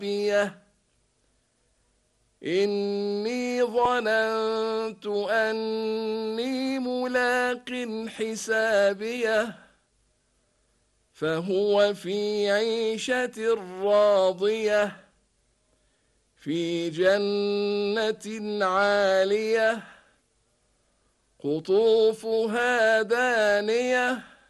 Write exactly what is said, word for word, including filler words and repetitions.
إني ظننت أني ملاق حسابيه فهو في عيشة راضية في جنة عالية قطوفها دانية